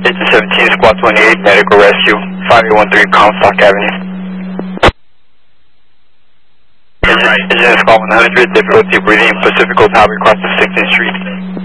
Agent 17, Squad 28, medical rescue, 5813 Comstock Avenue. Agent Squad 100, difficulty breathing, Pacific Coast Highway, crossing 16th Street.